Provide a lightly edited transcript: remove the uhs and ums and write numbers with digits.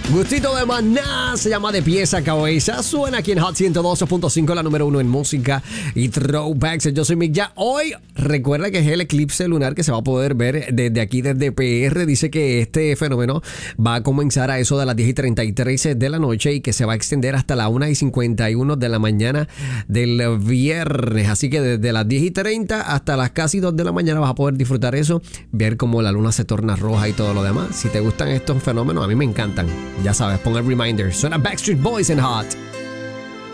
Gustito de Maná se llama De Pies a Cabeza. Suena aquí en Hot 112.5, la número 1 en música y throwbacks. Yo soy Mick. Ya hoy recuerda que es el eclipse lunar que se va a poder ver desde aquí, desde PR. Dice que este fenómeno va a comenzar a eso de las 10:33 de la noche y que se va a extender hasta las 1:51 de la mañana del viernes. Así que desde las 10:30 hasta las casi 2 de la mañana vas a poder disfrutar eso, ver cómo la luna se torna roja y todo lo demás. Si te gustan estos fenómenos, a mí me encantan. Ya sabes, pon el reminder. Suena Backstreet Boys en Hot.